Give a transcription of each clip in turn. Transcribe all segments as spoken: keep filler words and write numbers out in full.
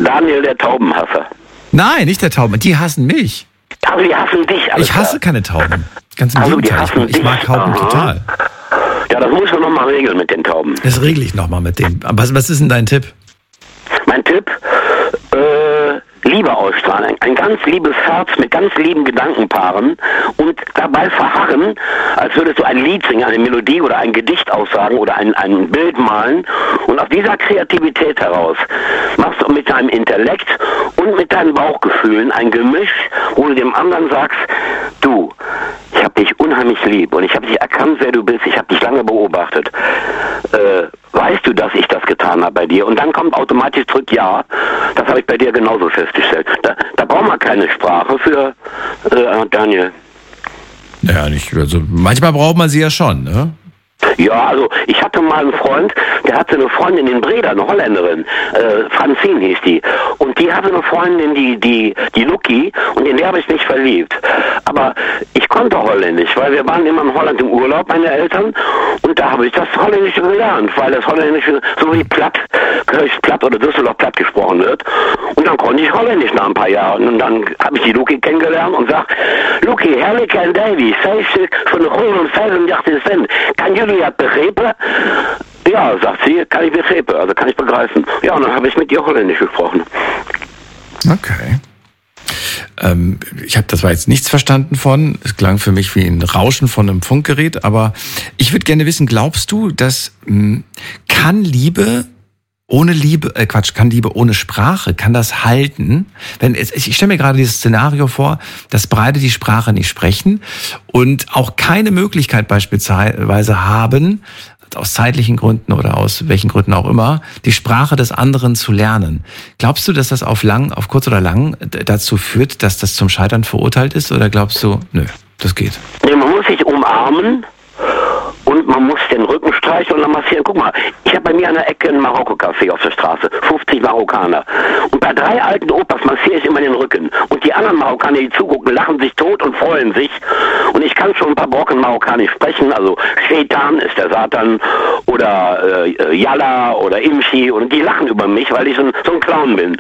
Daniel, der Taubenhasser. Nein, nicht der Tauben, die hassen mich. Also die hassen dich. Ich hasse klar. keine Tauben. Ganz im also, Gegenteil, ich, ich mag Tauben total. Ja, das muss man nochmal regeln mit den Tauben. Das regle ich nochmal mit denen. Aber was, was ist denn dein Tipp? Mein Tipp? Äh, Liebe ausstrahlen. Ein ganz liebes Herz mit ganz lieben Gedankenpaaren und dabei verharren, als würdest du ein Lied singen, eine Melodie oder ein Gedicht aussagen oder ein, ein Bild malen. Und aus dieser Kreativität heraus machst du mit deinem Intellekt und mit deinen Bauchgefühlen ein Gemisch, wo du dem anderen sagst, du, ich habe dich unheimlich lieb und ich habe dich erkannt, wer du bist, ich habe dich lange beobachtet. Äh, weißt du, dass ich das getan habe bei dir? Und dann kommt automatisch zurück, ja, das habe ich bei dir genauso festgestellt. Da, da braucht man keine Sprache für, äh, Daniel. Naja, nicht, also manchmal braucht man sie ja schon, ne? Ja, also ich hatte mal einen Freund, der hatte eine Freundin in Breda, eine Holländerin, äh, Francine hieß die. Und die hatte eine Freundin, die, die, die Lucky, und in der habe ich mich verliebt. Aber ich konnte Holländisch, weil wir waren immer in Holland im Urlaub, meine Eltern, und da habe ich das Holländische gelernt, weil das Holländische so wie platt, Kölsch platt oder Düsseldorf platt gesprochen wird. Und dann konnte ich Holländisch nach ein paar Jahren. Und dann habe ich die Lucky kennengelernt und sag, Lucky, Herrlich en Davy, zestig von de vijfendertig cent. Kann jullie dat begrepen? Ja, sagt sie, kann ich begreifen, also kann ich begreifen. Ja, und dann habe ich mit ihr Holländisch gesprochen. Okay. Ähm, ich habe das war jetzt nichts verstanden von. Es klang für mich wie ein Rauschen von einem Funkgerät, aber ich würde gerne wissen, glaubst du, dass mh, kann Liebe ohne Liebe, äh Quatsch, kann Liebe ohne Sprache, kann das halten? Wenn es, ich stelle mir gerade dieses Szenario vor, dass beide die Sprache nicht sprechen und auch keine Möglichkeit beispielsweise haben, aus zeitlichen Gründen oder aus welchen Gründen auch immer, die Sprache des anderen zu lernen. Glaubst du, dass das auf lang, auf kurz oder lang dazu führt, dass das zum Scheitern verurteilt ist? Oder glaubst du, nö, das geht? Nee, man muss sich umarmen und man muss den Rücken streichen und dann massieren. Guck mal, ich habe bei mir an der Ecke ein Marokko-Café auf der Straße, fünfzig Marokkaner. Und bei drei alten Opas massiere ich immer den Rücken. Und die anderen Marokkaner, die zugucken, lachen sich tot und freuen sich. Und ich kann schon ein paar Brocken Marokkanisch sprechen, also Shaitan ist der Satan oder äh, Yalla oder Imshi, und die lachen über mich, weil ich so ein, so ein Clown bin.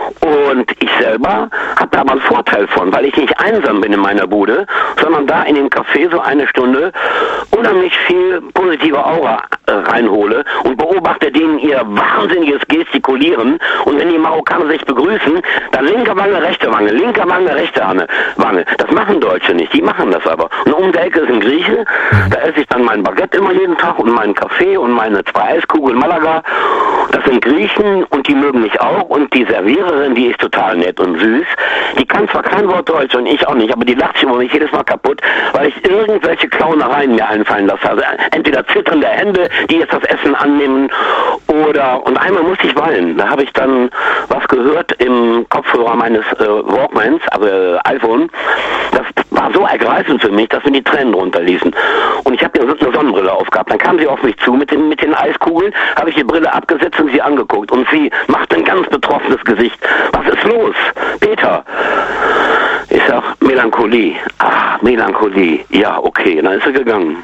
Und ich selber habe da aber einen Vorteil von, weil ich nicht einsam bin in meiner Bude, sondern da in dem Café so eine Stunde unheimlich viel positive Aura äh, reinhole und beobachte denen ihr wahnsinniges Gestikulieren. Und wenn die Marokkaner sich begrüßen, dann linke Wange, rechte Wange, linke Wange, rechte Wange. Das machen Deutsche nicht, die machen das aber. Und um der Ecke ist ein Grieche, da esse ich dann mein Baguette immer jeden Tag und meinen Kaffee und meine zwei Eiskugeln Malaga. Das sind Griechen und die mögen mich auch. Und die Serviererin, die ist total nett und süß. Die kann zwar kein Wort Deutsch und ich auch nicht, aber die lacht sich über mich jedes Mal kaputt, weil ich irgendwelche Clownereien mir einfallen lasse. Also entweder zitternde Hände, die jetzt das Essen annehmen, oder, und einmal musste ich weinen. Da habe ich dann was gehört im Kopfhörer meines äh, Walkmans, also äh, iPhone. Das war so ergreifend für mich, dass mir die Tränen runterließen. Und ich habe mir eine Sonnenbrille aufgehabt. Dann kam sie auf mich zu mit den, mit den Eiskugeln, habe ich die Brille abgesetzt und sie angeguckt. Und sie macht ein ganz betroffenes Gesicht. Was ist los? Peter? Ich sag, Melancholie. Ah, Melancholie. Ja, okay. Und dann ist sie gegangen.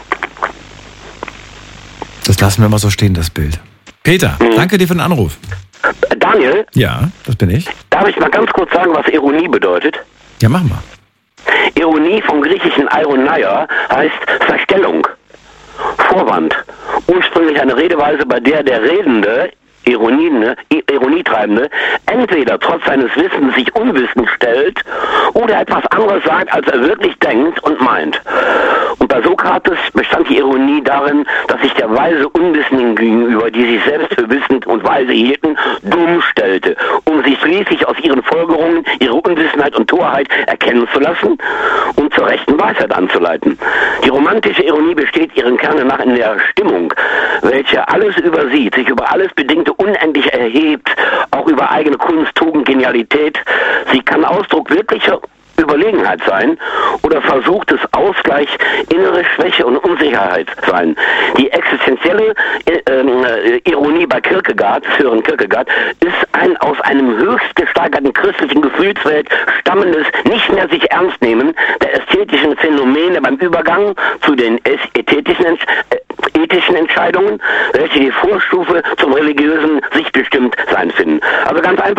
Das lassen wir mal so stehen, das Bild. Peter, mhm. danke dir für den Anruf. Daniel? Ja, das bin ich. Darf ich mal ganz kurz sagen, was Ironie bedeutet? Ja, mach mal. Ironie vom griechischen Ironia heißt Verstellung, Vorwand. Ursprünglich eine Redeweise, bei der der Redende, Ironie, ne, Ironietreibende, entweder trotz seines Wissens sich unwissend stellt oder etwas anderes sagt, als er wirklich denkt und meint. Und bei Sokrates bestand die Ironie darin, dass sich der weise Unwissenden gegenüber, die sich selbst für wissend und weise hielten, dumm stellte, um sich schließlich aus ihren Folgerungen, ihre Unwissenheit und Torheit erkennen zu lassen und zur rechten Weisheit anzuleiten. Die romantische Ironie besteht ihren Kern nach in der Stimmung, welche alles übersieht, sich über alles Bedingte unendlich erhebt, auch über eigene Kunst, Tugend, Genialität. Sie kann Ausdruck wirklicher Überlegenheit sein oder versuchtes Ausgleich, innere Schwäche und Unsicherheit sein. Die existenzielle äh, äh, Ironie bei Kierkegaard, Sören Kierkegaard, ist ein aus einem höchst gesteigerten christlichen Gefühlswelt stammendes, nicht mehr sich ernst nehmen der ästhetischen Phänomene beim Übergang zu den ästhetischen, äh, ethischen Entscheidungen, welche die Vorstufe zum religiösen sich bestimmt sein finden. Also ganz einfach.